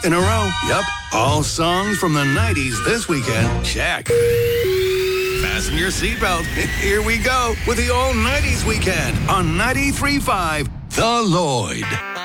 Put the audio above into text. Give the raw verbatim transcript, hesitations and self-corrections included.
in a row. Yep. All songs from the nineties this weekend. Check. Fasten your seatbelt. Here we go with the all nineties weekend on ninety-three point five The Lloyd.